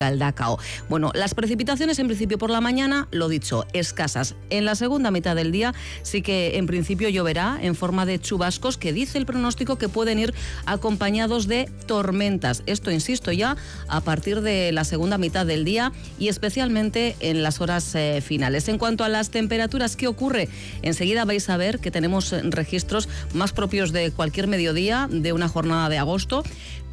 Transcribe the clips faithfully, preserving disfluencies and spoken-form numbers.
Galdacao. Bueno, las precipitaciones en principio por la mañana, lo dicho, escasas. En la segunda mitad del día sí que en principio lloverá en forma de chubascos que dice el pronóstico que pueden ir acompañados de tormentas. Esto, insisto, ya a partir de la segunda mitad del día y especialmente en las horas eh, finales. En cuanto a las temperaturas, ¿qué ocurre? Enseguida vais a ver que tenemos registros más propios de cualquier mediodía de una jornada de agosto,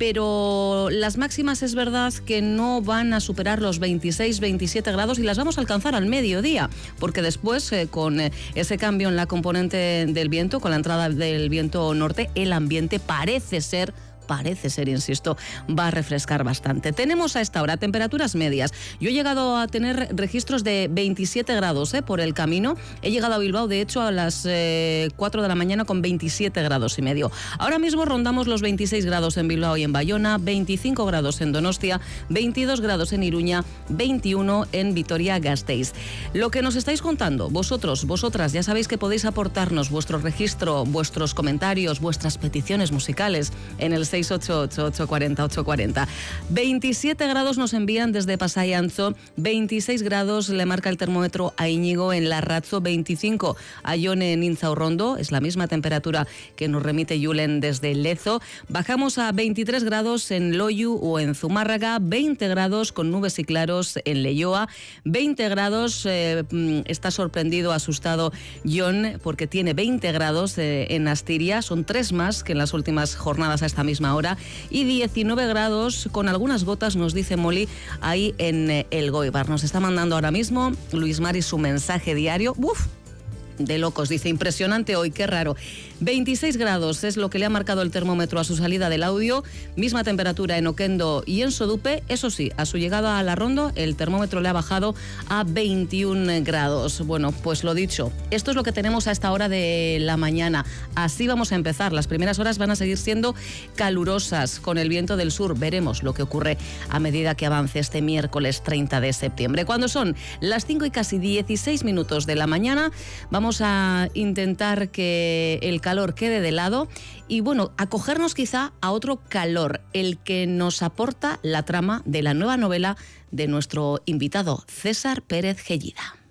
pero las máximas es verdad que no van a superar los veintiséis, veintisiete grados y las vamos a alcanzar al mediodía, porque después eh, con eh, ese cambio en la componente del viento, con la entrada del viento norte, el ambiente parece ser parece ser, insisto, va a refrescar bastante. Tenemos a esta hora temperaturas medias. Yo he llegado a tener registros de veintisiete grados eh, por el camino. He llegado a Bilbao, de hecho, a las eh, cuatro de la mañana con veintisiete grados y medio. Ahora mismo rondamos los veintiséis grados en Bilbao y en Bayona, veinticinco grados en Donostia, veintidós grados en Iruña, veintiuno en Vitoria-Gasteiz. Lo que nos estáis contando, vosotros, vosotras, ya sabéis que podéis aportarnos vuestro registro, vuestros comentarios, vuestras peticiones musicales en el seis ocho ocho, ocho cuatro cero, ocho cuatro cero. veintisiete grados nos envían desde Pasai Antxo, veintiséis grados le marca el termómetro a Íñigo en Larratzo, veinticinco a Ione en Intxaurrondo, es la misma temperatura que nos remite Julen desde Lezo. Bajamos a veintitrés grados en Loiu o en Zumárraga, veinte grados con nubes y claros en Leioa, veinte grados, eh, está sorprendido, asustado Jon, porque tiene veinte grados eh, en Astiria, son tres más que en las últimas jornadas a esta misma hora, y diecinueve grados con algunas gotas, nos dice Molly, ahí en el Goibar. Nos está mandando ahora mismo Luis Mari su mensaje diario. ¡Uf! De locos, dice, impresionante hoy, qué raro. veintiséis grados es lo que le ha marcado el termómetro a su salida del audio, misma temperatura en Oquendo y en Sodupe. Eso sí, a su llegada a la Rondo el termómetro le ha bajado a veintiún grados. Bueno, pues lo dicho, esto es lo que tenemos a esta hora de la mañana. Así vamos a empezar, las primeras horas van a seguir siendo calurosas con el viento del sur. Veremos lo que ocurre a medida que avance este miércoles treinta de septiembre. Cuando son las cinco y casi dieciséis minutos de la mañana, vamos Vamos a intentar que el calor quede de lado y, bueno, acogernos quizá a otro calor, el que nos aporta la trama de la nueva novela de nuestro invitado César Pérez Gellida.